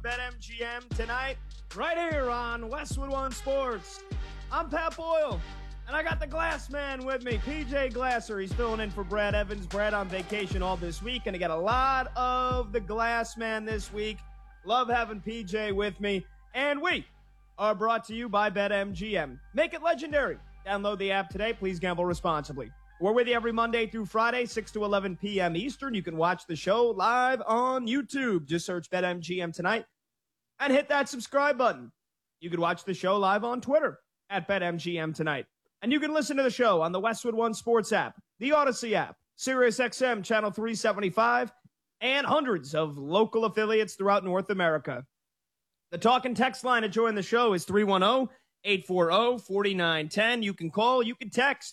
BetMGM tonight, right here on Westwood One Sports. I'm Pat Boyle, and I got the Glass Man with me, PJ Glasser. He's filling in for Brad Evans. Brad on vacation all this week, and I got a lot of the Glass Man this week. Love having PJ with me, and we are brought to you by BetMGM. Make it legendary. Download the app today. Please gamble responsibly. We're with you every Monday through Friday, 6 to 11 p.m. Eastern. You can watch the show live on YouTube. Just search BetMGM tonight and hit that subscribe button. You can watch the show live on Twitter at BetMGM tonight. And you can listen to the show on the Westwood One Sports app, the Odyssey app, SiriusXM Channel 375, and hundreds of local affiliates throughout North America. The talk and text line to join the show is 310-840-4910. You can call, you can text.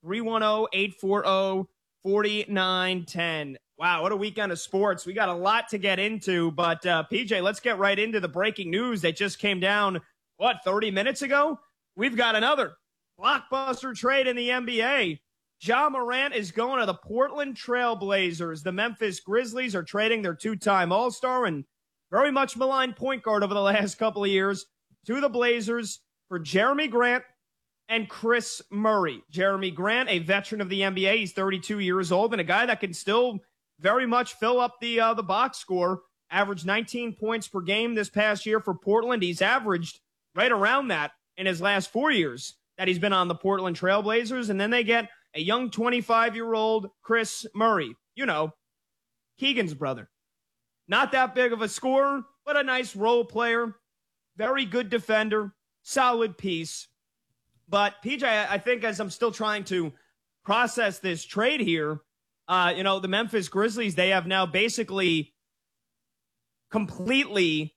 310-840-4910. Wow, what a weekend of sports. We got a lot to get into, but PJ, let's get right into the breaking news that just came down, 30 minutes ago? We've got another blockbuster trade in the NBA. Ja Morant is going to the Portland Trail Blazers. The Memphis Grizzlies are trading their two-time All-Star and very much maligned point guard over the last couple of years to the Blazers for Jeremy Grant and Chris Murray. Jeremy Grant, a veteran of the NBA. He's 32 years old and a guy that can still very much fill up the box score. Averaged 19 points per game this past year for Portland. He's averaged right around that in his last 4 years that he's been on the Portland Trail Blazers. And then they get a young 25-year-old Chris Murray. You know, Keegan's brother. Not that big of a scorer, but a nice role player. Very good defender. Solid piece. But, PJ, I think as I'm still trying to process this trade here, the Memphis Grizzlies, they have now basically completely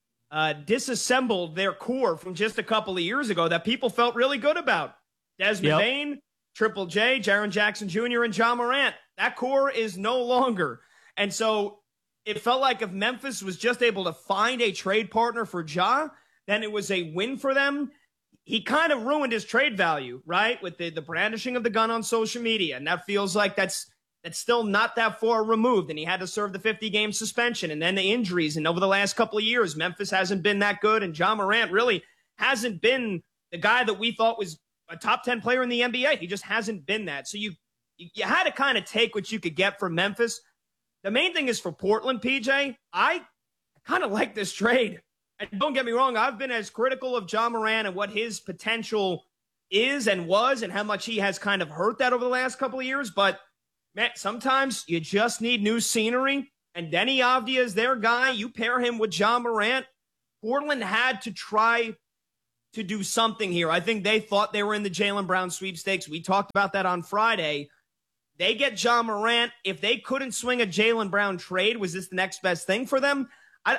disassembled their core from just a couple of years ago that people felt really good about. Desmond Bane, Triple J, Jaren Jackson Jr., and Ja Morant. That core is no longer. And so it felt like if Memphis was just able to find a trade partner for Ja, then it was a win for them. He kind of ruined his trade value, right? With the brandishing of the gun on social media. And that feels like that's still not that far removed. And he had to serve the 50-game suspension and then the injuries. And over the last couple of years, Memphis hasn't been that good. And Ja Morant really hasn't been the guy that we thought was a top 10 player in the NBA. He just hasn't been that. So you had to kind of take what you could get from Memphis. The main thing is for Portland, PJ, I kind of like this trade. And don't get me wrong, I've been as critical of Ja Morant and what his potential is and was and how much he has kind of hurt that over the last couple of years. But, man, sometimes you just need new scenery. And Denny Avdia is their guy. You pair him with Ja Morant. Portland had to try to do something here. I think they thought they were in the Jaylen Brown sweepstakes. We talked about that on Friday. They get Ja Morant. If they couldn't swing a Jaylen Brown trade, was this the next best thing for them?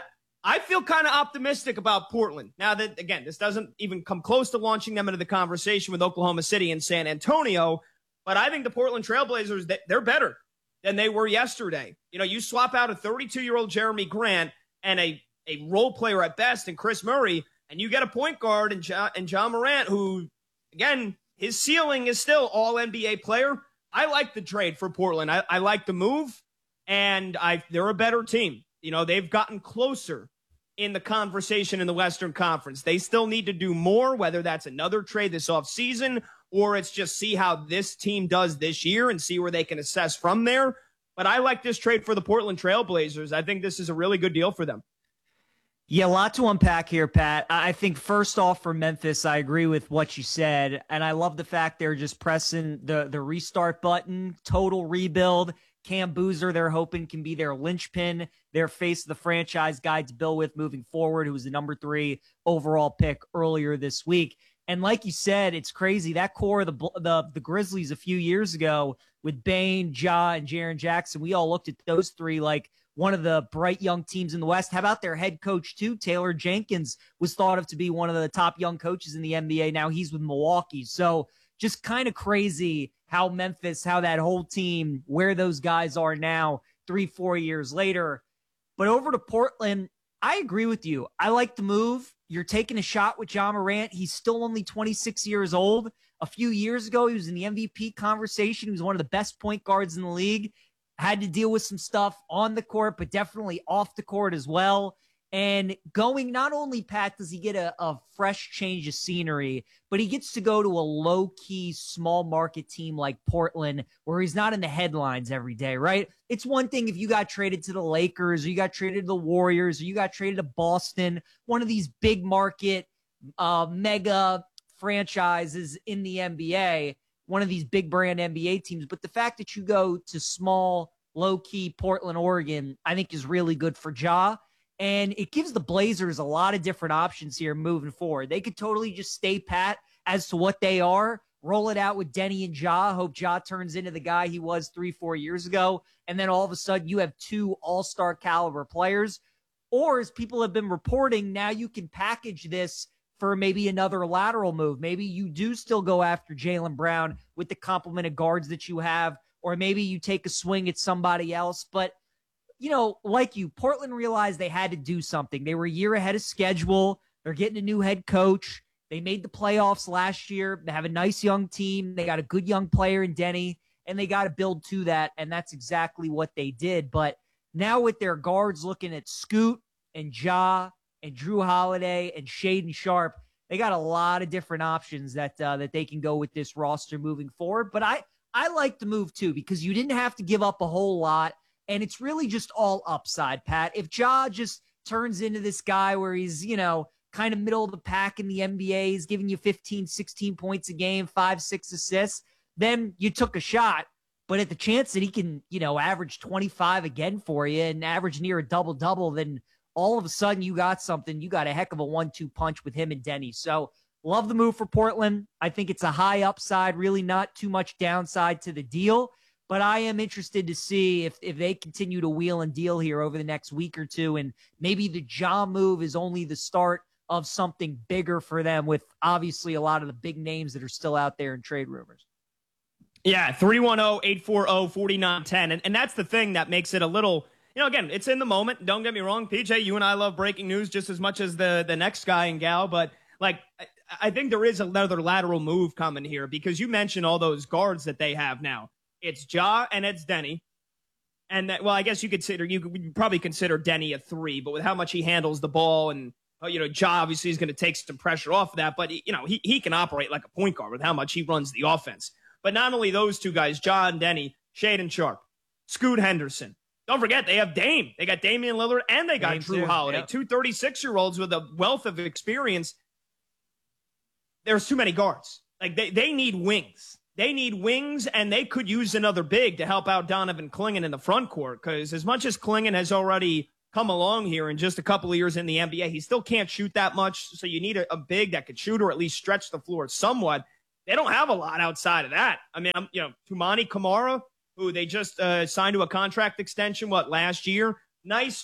I feel kind of optimistic about Portland. Now that, again, this doesn't even come close to launching them into the conversation with Oklahoma City and San Antonio, but I think the Portland Trailblazers, they're better than they were yesterday. You know, you swap out a 32-year-old Jeremy Grant and a role player at best in Chris Murray, and you get a point guard in Ja Morant, who, again, his ceiling is still all-NBA player. I like the trade for Portland. I like the move, and they're a better team. You know, they've gotten closer in the conversation in the Western Conference. They still need to do more, whether that's another trade this offseason or it's just see how this team does this year and see where they can assess from there. But I like this trade for the Portland Trail Blazers. I think this is a really good deal for them. Yeah, a lot to unpack here, Pat. I think first off for Memphis, I agree with what you said. And I love the fact they're just pressing the restart button, total rebuild. Cam Boozer, they're hoping, can be their linchpin, their face of the franchise guy to build with moving forward, who was the number 3 overall pick earlier this week. And like you said, it's crazy. That core of the Grizzlies a few years ago with Bane, Ja, and Jaren Jackson, we all looked at those three like one of the bright young teams in the West. How about their head coach, too? Taylor Jenkins was thought of to be one of the top young coaches in the NBA. Now he's with Milwaukee. So just kind of crazy how Memphis, how that whole team, where those guys are now 3-4 years later. But over to Portland, I agree with you. I like the move. You're taking a shot with Ja Morant. He's still only 26 years old. A few years ago, he was in the MVP conversation. He was one of the best point guards in the league. Had to deal with some stuff on the court, but definitely off the court as well. And going, not only, Pat, does he get a fresh change of scenery, but he gets to go to a low-key, small-market team like Portland where he's not in the headlines every day, right? It's one thing if you got traded to the Lakers or you got traded to the Warriors or you got traded to Boston, one of these big-market, mega franchises in the NBA, one of these big-brand NBA teams. But the fact that you go to small, low-key Portland, Oregon, I think is really good for Ja. And it gives the Blazers a lot of different options here moving forward. They could totally just stay pat as to what they are, roll it out with Denny and Ja, hope Ja turns into the guy he was 3-4 years ago, and then all of a sudden you have two all-star caliber players. Or, as people have been reporting, now you can package this for maybe another lateral move. Maybe you do still go after Jaylen Brown with the complement of guards that you have, or maybe you take a swing at somebody else. But like Portland realized they had to do something. They were a year ahead of schedule. They're getting a new head coach. They made the playoffs last year. They have a nice young team. They got a good young player in Denny, and they got to build to that, and that's exactly what they did. But now with their guards looking at Scoot and Ja and Drew Holiday and Shaedon Sharpe, they got a lot of different options that they can go with this roster moving forward. But I like the move, too, because you didn't have to give up a whole lot. And it's really just all upside, Pat. If Ja just turns into this guy where he's, kind of middle of the pack in the NBA, he's giving you 15, 16 points a game, 5, 6 assists, then you took a shot. But at the chance that he can, average 25 again for you and average near a double-double, then all of a sudden you got something. You got a heck of a 1-2 punch with him and Denny. So love the move for Portland. I think it's a high upside, really not too much downside to the deal. But I am interested to see if they continue to wheel and deal here over the next week or two. And maybe the Ja move is only the start of something bigger for them, with obviously a lot of the big names that are still out there in trade rumors. Yeah, 310-840-4910. And that's the thing that makes it a little, again, it's in the moment. Don't get me wrong, PJ, you and I love breaking news just as much as the next guy and gal. But, I think there is another lateral move coming here because you mentioned all those guards that they have now. It's Ja and it's Denny. And I guess you could probably consider Denny a 3, but with how much he handles the ball and, Ja obviously is going to take some pressure off of that, but he can operate like a point guard with how much he runs the offense. But not only those two guys, Ja and Denny, Shaedon Sharpe, Scoot Henderson. Don't forget, they have Dame. They got Damian Lillard and they got Drew Holiday, yep. Two 36-year-olds with a wealth of experience. There's too many guards. They need wings. They need wings, and they could use another big to help out Donovan Clingan in the front court, because as much as Clingan has already come along here in just a couple of years in the NBA, he still can't shoot that much, so you need a big that could shoot or at least stretch the floor somewhat. They don't have a lot outside of that. I mean, Toumani Camara, who they just signed to a contract extension, last year? Nice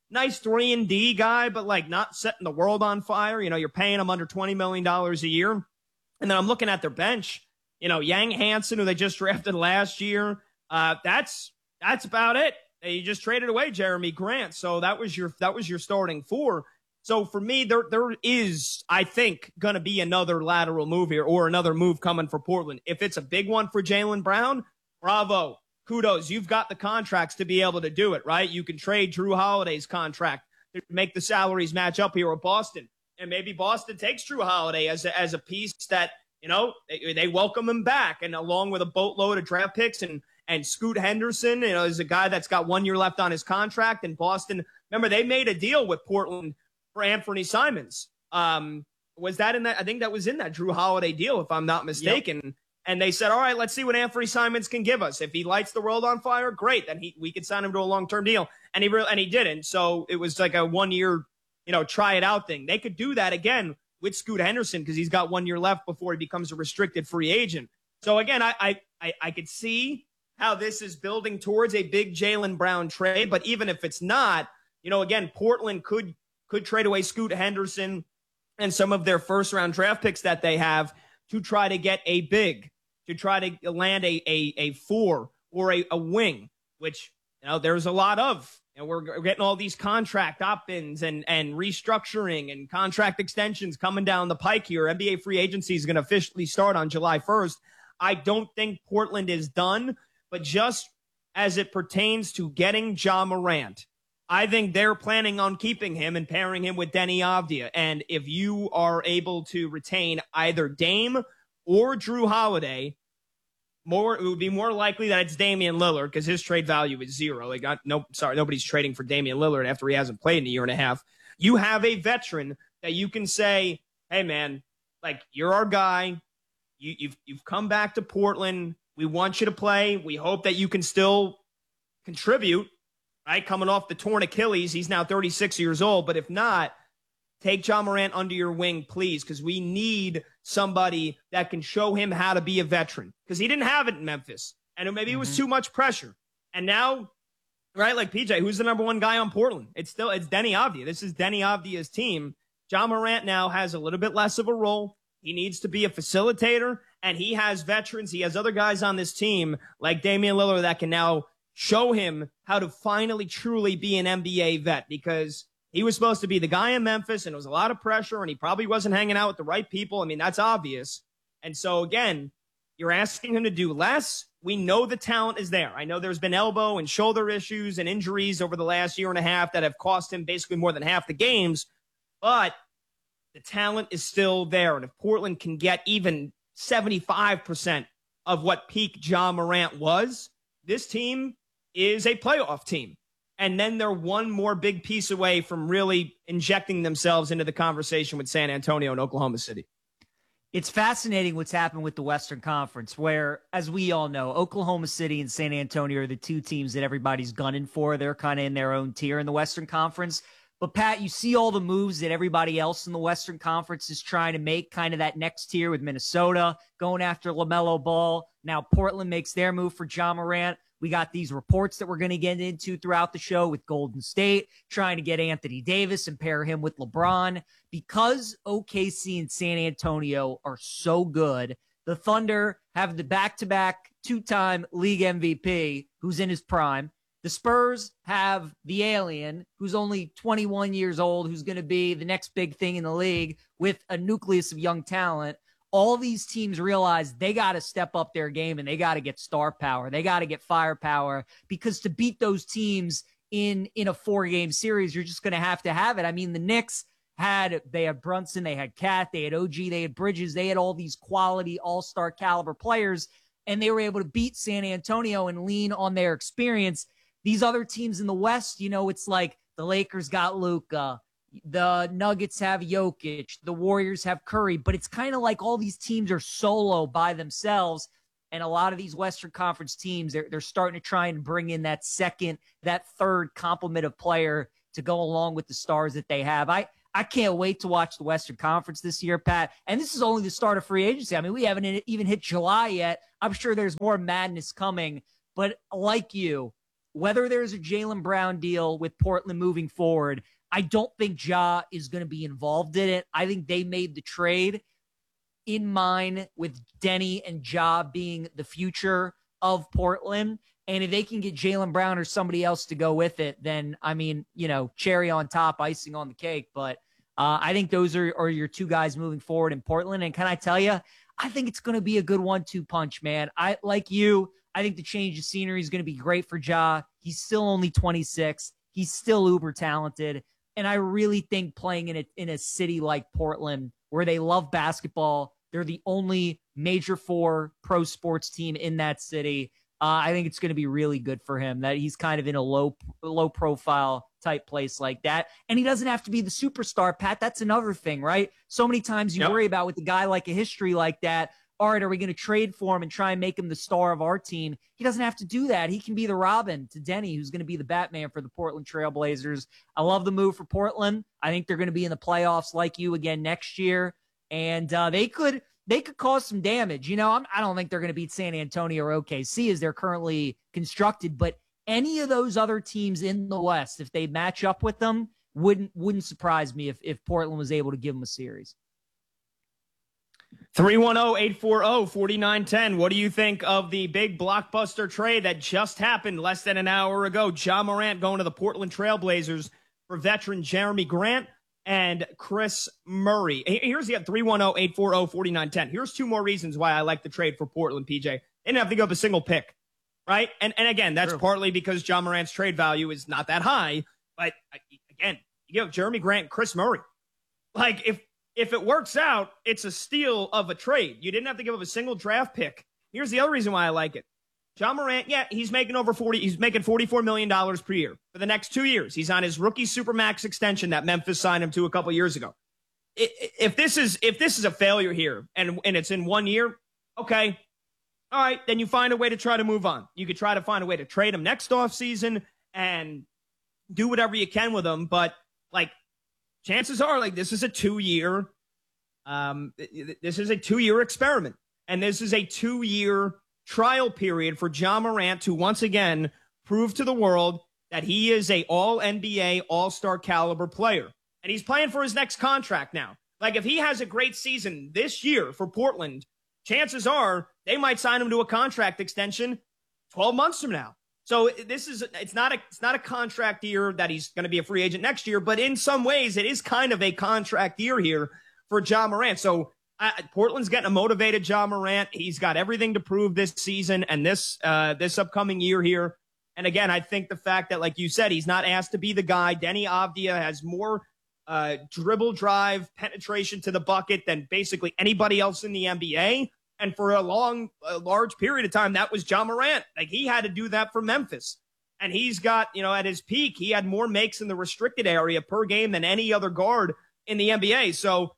3-and-D guy, but, not setting the world on fire. You're paying him under $20 million a year. And then I'm looking at their bench. Yang Hansen, who they just drafted last year. That's about it. You just traded away Jeremy Grant, so that was your starting 4. So for me, there is, I think, going to be another lateral move here or another move coming for Portland. If it's a big one for Jaylen Brown, bravo, kudos. You've got the contracts to be able to do it, right? You can trade Drew Holiday's contract to make the salaries match up here with Boston, and maybe Boston takes Drew Holiday as a piece that. They welcome him back, and along with a boatload of draft picks and Scoot Henderson, is a guy that's got 1 year left on his contract. And Boston, remember, they made a deal with Portland for Anthony Simons. Was that in that? I think that was in that Drew Holiday deal, if I'm not mistaken. Yep. And they said, all right, let's see what Anthony Simons can give us. If he lights the world on fire, great. Then we could sign him to a long-term deal. And he didn't. So it was like a 1 year, try it out thing. They could do that again with Scoot Henderson because he's got 1 year left before he becomes a restricted free agent. So again, I could see how this is building towards a big Jaylen Brown trade. But even if it's not, again, Portland could trade away Scoot Henderson and some of their first round draft picks that they have to try to get a big, to try to land a 4 or a wing, which, there's a lot of. We're getting all these contract opt-ins and restructuring and contract extensions coming down the pike here. NBA free agency is going to officially start on July 1st. I don't think Portland is done, but just as it pertains to getting Ja Morant, I think they're planning on keeping him and pairing him with Deni Avdija. And if you are able to retain either Dame or Jrue Holiday, it would be more likely that it's Damian Lillard because his trade value is zero. Nobody's trading for Damian Lillard after he hasn't played in a year and a half. You have a veteran that you can say, hey man, like, you're our guy. You've come back to Portland. We want you to play. We hope that you can still contribute, right? Coming off the torn Achilles, he's now 36 years old. But if not, take Ja Morant under your wing, please, because we need somebody that can show him how to be a veteran, because he didn't have it in Memphis, and maybe it was too much pressure. And now, right, like PJ, who's the number one guy on Portland? It's Deni Avdija. This is Deni Avdija's team. Ja Morant now has a little bit less of a role. He needs to be a facilitator, and he has veterans. He has other guys on this team like Damian Lillard that can now show him how to finally truly be an NBA vet, because he was supposed to be the guy in Memphis, and it was a lot of pressure, and he probably wasn't hanging out with the right people. I mean, that's obvious. And so, again, you're asking him to do less. We know the talent is there. I know there's been elbow and shoulder issues and injuries over the last year and a half that have cost him basically more than half the games, but the talent is still there. And if Portland can get even 75% of what peak Ja Morant was, this team is a playoff team. And then they're one more big piece away from really injecting themselves into the conversation with San Antonio and Oklahoma City. It's fascinating what's happened with the Western Conference, where, as we all know, Oklahoma City and San Antonio are the two teams that everybody's gunning for. They're kind of in their own tier in the Western Conference. But, Pat, you see all the moves that everybody else in the Western Conference is trying to make, kind of that next tier with Minnesota going after LaMelo Ball. Now Portland makes their move for Ja Morant. We got these reports that we're going to get into throughout the show with Golden State trying to get Anthony Davis and pair him with LeBron. Because OKC and San Antonio are so good, the Thunder have the back-to-back two-time league MVP who's in his prime. The Spurs have the alien who's only 21 years old, who's going to be the next big thing in the league with a nucleus of young talent. All these teams realize they got to step up their game and they got to get star power. They got to get firepower, because to beat those teams in a 4-game series, you're just going to have it. I mean, the Knicks they had Brunson, they had Cat, they had OG, they had Bridges, they had all these quality all-star caliber players, and they were able to beat San Antonio and lean on their experience. These other teams in the West, it's like the Lakers got Luka, the Nuggets have Jokic, the Warriors have Curry, but it's kind of like all these teams are solo by themselves. And a lot of these Western Conference teams, they're starting to try and bring in that third complement of player to go along with the stars that they have. I can't wait to watch the Western Conference this year, Pat. And this is only the start of free agency. I mean, we haven't even hit July yet. I'm sure there's more madness coming. But like you, whether there's a Jaylen Brown deal with Portland moving forward, I don't think Ja is going to be involved in it. I think they made the trade in mind with Deni and Ja being the future of Portland. And if they can get Jaylen Brown or somebody else to go with it, then, I mean, cherry on top, icing on the cake. But I think those are your two guys moving forward in Portland. And can I tell you, I think it's going to be a good 1-2 punch, man. I think the change of scenery is going to be great for Ja. He's still only 26. He's still uber talented. And I really think playing in a city like Portland, where they love basketball, they're the only Major 4 pro sports team in that city. I think it's going to be really good for him that he's kind of in a low profile type place like that. And he doesn't have to be the superstar, Pat. That's another thing, right? So many times you worry about with a guy like a history like that, all right, are we going to trade for him and try and make him the star of our team? He doesn't have to do that. He can be the Robin to Deni, who's going to be the Batman for the Portland Trailblazers. I love the move for Portland. I think they're going to be in the playoffs like you again next year. And they could cause some damage. I don't think they're going to beat San Antonio or OKC as they're currently constructed, but any of those other teams in the West, if they match up with them, wouldn't surprise me if Portland was able to give them a series. 310-840-4910. What do you think of the big blockbuster trade that just happened less than an hour ago? Ja Morant going to the Portland Trailblazers for veteran Jeremy Grant and Chris Murray. Here's the 310-840-4910. Here's two more reasons why I like the trade for Portland, PJ. They didn't have to give up a single pick, right? And again, that's partly because Ja Morant's trade value is not that high. But again, you give Jeremy Grant and Chris Murray. Like, if it works out, it's a steal of a trade. You didn't have to give up a single draft pick. Here's the other reason why I like it. Ja Morant, yeah, he's making he's making $44 million per year for the next 2 years. He's on his rookie Supermax extension that Memphis signed him to a couple years ago. If this is a failure here and it's in 1 year, okay, all right, then you find a way to try to move on. You could try to find a way to trade him next offseason and do whatever you can with him. But, like, chances are, like, this is a 2-year experiment. And this is a 2-year trial period for Ja Morant to once again prove to the world that he is a all-NBA, all-star caliber player. And he's playing for his next contract now. Like, if he has a great season this year for Portland, chances are they might sign him to a contract extension 12 months from now. So it's not a contract year that he's going to be a free agent next year, but in some ways it is kind of a contract year here for Ja Morant. So Portland's getting a motivated Ja Morant. He's got everything to prove this season and this upcoming year here. And again, I think the fact that, like you said, he's not asked to be the guy. Denny Avdia has more dribble drive penetration to the bucket than basically anybody else in the NBA. And for a large period of time, that was Ja Morant. Like, he had to do that for Memphis. And he's got, at his peak, he had more makes in the restricted area per game than any other guard in the NBA. So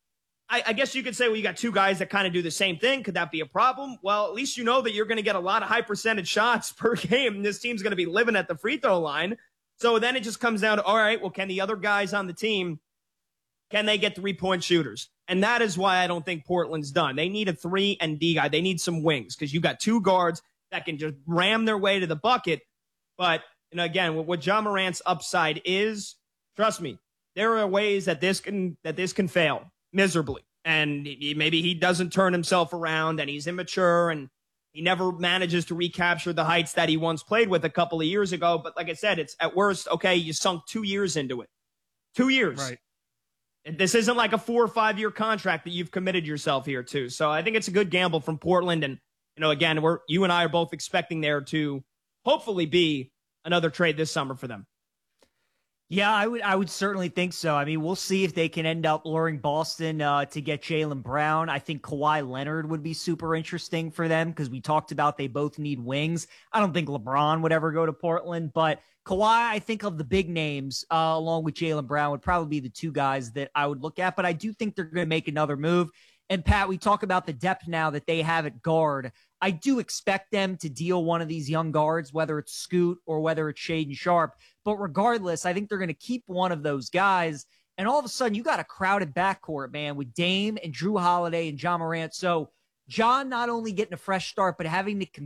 I guess you could say, well, you got two guys that kind of do the same thing. Could that be a problem? Well, at least you know that you're going to get a lot of high percentage shots per game. This team's going to be living at the free throw line. So then it just comes down to, all right, well, can the other guys on the team, can they get 3-point shooters? And that is why I don't think Portland's done. They need a 3 and D guy. They need some wings because you got two guards that can just ram their way to the bucket. But, again, what Ja Morant's upside is, trust me, there are ways that this can fail miserably. And maybe he doesn't turn himself around and he's immature and he never manages to recapture the heights that he once played with a couple of years ago. But like I said, it's at worst, okay, you sunk 2 years into it. 2 years. Right. This isn't like a 4 or 5 year contract that you've committed yourself here to. So I think it's a good gamble from Portland. And, again, you and I are both expecting there to hopefully be another trade this summer for them. Yeah, I would certainly think so. I mean, we'll see if they can end up luring Boston to get Jaylen Brown. I think Kawhi Leonard would be super interesting for them because we talked about they both need wings. I don't think LeBron would ever go to Portland, but Kawhi, I think of the big names along with Jaylen Brown would probably be the two guys that I would look at, but I do think they're going to make another move. And Pat, we talk about the depth now that they have at guard. I do expect them to deal one of these young guards, whether it's Scoot or whether it's Shaedon Sharpe. But regardless, I think they're going to keep one of those guys. And all of a sudden, you got a crowded backcourt, man, with Dame and Jrue Holiday and Ja Morant. So Ja not only getting a fresh start, but having to